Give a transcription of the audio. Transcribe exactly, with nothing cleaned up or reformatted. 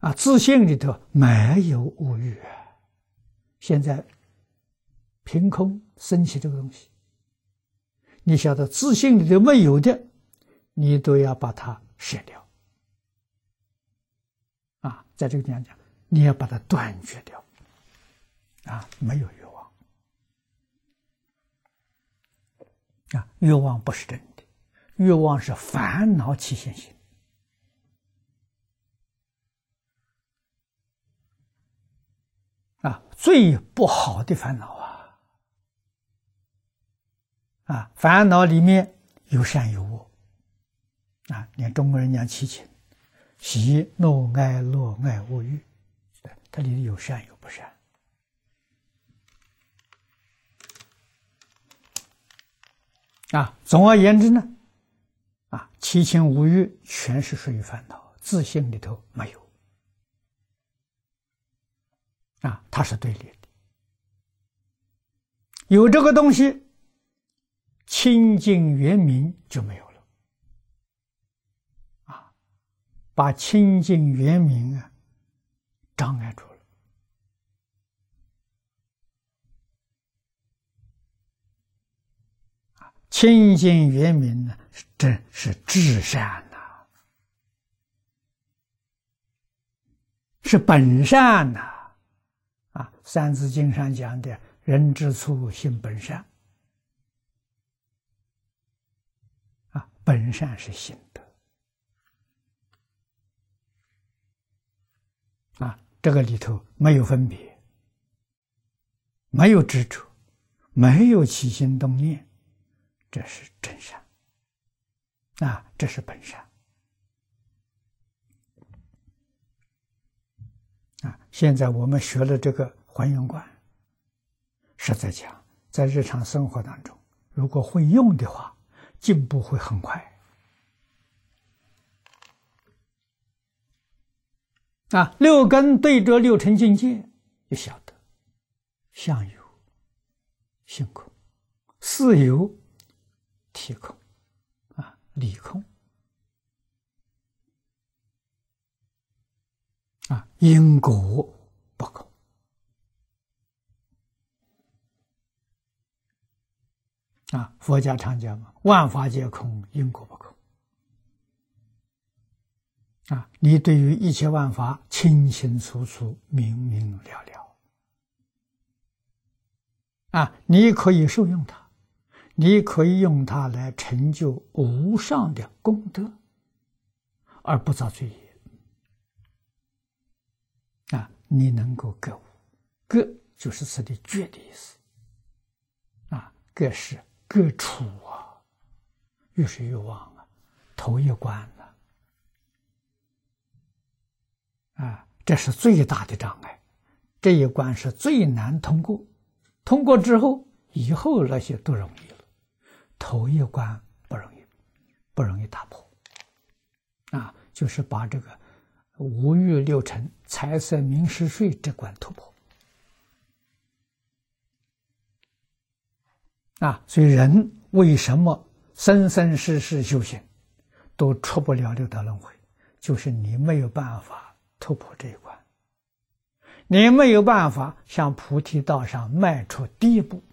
啊，自信里头没有物欲，现在凭空升起这个东西，你晓得自信里头没有的，你都要把它舍掉。啊，在这个地方讲，你要把它断绝掉。啊，没有欲望。啊，欲望不是真的，欲望是烦恼起现行。啊，最不好的烦恼啊！啊，烦恼里面有善有恶。啊，你看中国人讲七情，喜怒哀乐爱恶欲，它里头有善有不善。啊，总而言之呢，啊，七情五欲全是属于烦恼，自性里头没有。啊，它是对立的。有这个东西，清净圆明就没有了。啊，把清净圆明啊障碍住了。啊，清净圆明呢，是真是至善呐、啊，是本善呐、啊。啊，《三字经》上讲的“人之初，性本善”，啊，本善是性德。啊，这个里头没有分别，没有执着，没有起心动念，这是真善。啊，这是本善。啊，现在我们学了这个还原观，实在讲，在日常生活当中，如果会用的话，进步会很快。啊，六根对着六尘境界，就晓得相由性空，事由体空，啊，理空。啊，因果不空。啊，佛家常讲嘛，万法皆空，因果不空。啊，你对于一切万法清清楚楚、明明了了。啊，你可以受用它，你可以用它来成就无上的功德，而不造罪业。啊，你能够觉悟，觉就是此地觉的意思。啊，觉是觉处啊，欲是欲望啊，头一关呢、啊。啊，这是最大的障碍，这一关是最难通过。通过之后，以后那些都容易了。头一关不容易，不容易打破。啊，就是把这个五欲六尘、财色名食睡这关突破。啊，所以人为什么生生世世修行都出不了六道轮回，就是你没有办法突破这一关，你没有办法向菩提道上迈出第一步。